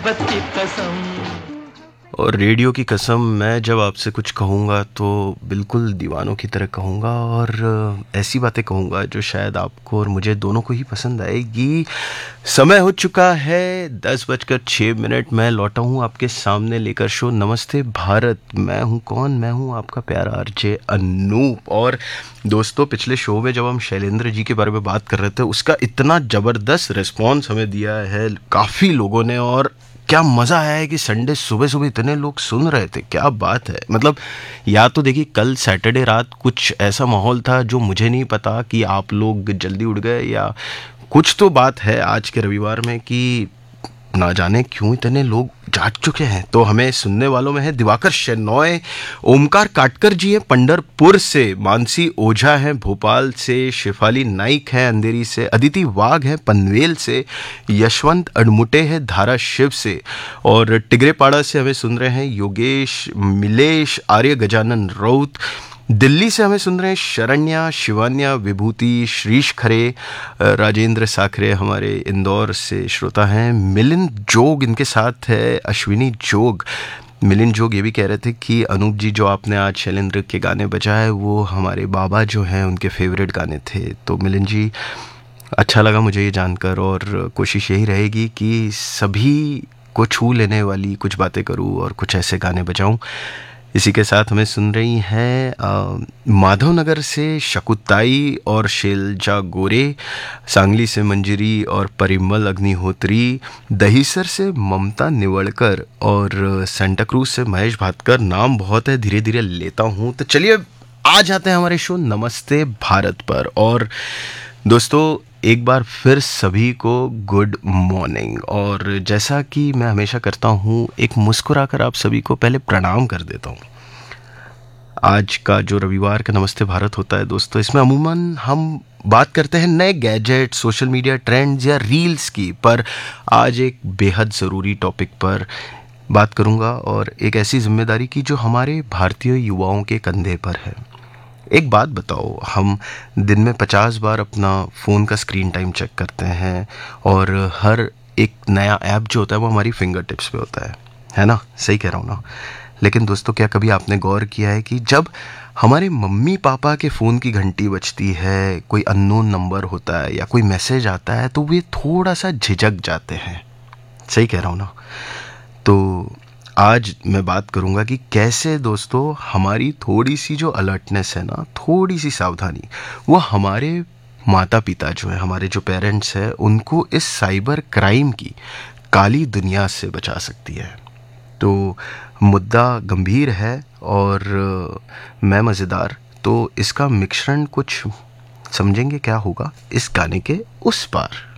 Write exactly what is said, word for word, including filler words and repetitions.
बत्ती कसम। और रेडियो की कसम, मैं जब आपसे कुछ कहूँगा तो बिल्कुल दीवानों की तरह कहूँगा और ऐसी बातें कहूँगा जो शायद आपको और मुझे दोनों को ही पसंद आएगी। समय हो चुका है दस बजकर छः मिनट। मैं लौटा हूँ आपके सामने लेकर शो नमस्ते भारत। मैं हूँ कौन? मैं हूँ आपका प्यारा आरजे अनूप। और दोस्तों, पिछले शो में जब हम शैलेंद्र जी के बारे में बात कर रहे थे, उसका इतना ज़बरदस्त रिस्पॉन्स हमें दिया है काफ़ी लोगों ने, और क्या मज़ा आया है कि संडे सुबह सुबह इतने लोग सुन रहे थे। क्या बात है। मतलब या तो देखिए, कल सैटरडे रात कुछ ऐसा माहौल था जो मुझे नहीं पता कि आप लोग जल्दी उठ गए, या कुछ तो बात है आज के रविवार में कि ना जाने क्यों इतने लोग जाग चुके हैं। तो हमें सुनने वालों में है दिवाकर शेनॉय, ओमकार काटकर जी हैं पंडरपुर से, मानसी ओझा हैं भोपाल से, शिफाली नाइक हैं अंधेरी से, अदिति वाघ हैं पनवेल से, यशवंत अडमुटे हैं धाराशिव से, और टिगरेपाड़ा से हमें सुन रहे हैं योगेश मिलेश, आर्य गजानन राउत। दिल्ली से हमें सुन रहे हैं शरण्या, शिवान्या, विभूति, श्रीश खरे, राजेंद्र साखरे हमारे इंदौर से श्रोता हैं, मिलिंद जोग इनके साथ है, अश्विनी जोग। मिलिंद जोग ये भी कह रहे थे कि अनूप जी, जो आपने आज शैलेंद्र के गाने बजाए वो हमारे बाबा जो हैं उनके फेवरेट गाने थे। तो मिलिंद जी, अच्छा लगा मुझे ये जानकर, और कोशिश यही रहेगी कि सभी को छू लेने वाली कुछ बातें करूँ और कुछ ऐसे गाने बजाऊँ। इसी के साथ हमें सुन रही हैं माधवनगर से शकुताई और शैलजा गोरे, सांगली से मंजरी और परिमल अग्निहोत्री, दहीसर से ममता निवड़कर, और सेंटा क्रूज से महेश भाटकर। नाम बहुत है, धीरे धीरे लेता हूँ। तो चलिए आ जाते हैं हमारे शो नमस्ते भारत पर। और दोस्तों, एक बार फिर सभी को गुड मॉर्निंग। और जैसा कि मैं हमेशा करता हूँ, एक मुस्कुराकर आप सभी को पहले प्रणाम कर देता हूँ। आज का जो रविवार का नमस्ते भारत होता है दोस्तों, इसमें अमूमन हम बात करते हैं नए गैजेट, सोशल मीडिया ट्रेंड्स या रील्स की, पर आज एक बेहद ज़रूरी टॉपिक पर बात करूँगा, और एक ऐसी जिम्मेदारी की जो हमारे भारतीय युवाओं के कंधे पर है। एक बात बताओ, हम दिन में पचास बार अपना फ़ोन का स्क्रीन टाइम चेक करते हैं, और हर एक नया ऐप जो होता है वो हमारी फिंगर टिप्स पे होता है है ना? सही कह रहा हूँ ना? लेकिन दोस्तों, क्या कभी आपने गौर किया है कि जब हमारे मम्मी पापा के फ़ोन की घंटी बजती है, कोई अननोन नंबर होता है या कोई मैसेज आता है, तो वे थोड़ा सा झिझक जाते हैं। सही कह रहा हूँ ना? तो आज मैं बात करूंगा कि कैसे दोस्तों हमारी थोड़ी सी जो अलर्टनेस है ना, थोड़ी सी सावधानी, वो हमारे माता पिता जो है, हमारे जो पेरेंट्स हैं, उनको इस साइबर क्राइम की काली दुनिया से बचा सकती है। तो मुद्दा गंभीर है और मैं मज़ेदार, तो इसका मिश्रण कुछ समझेंगे क्या होगा इस गाने के उस पार।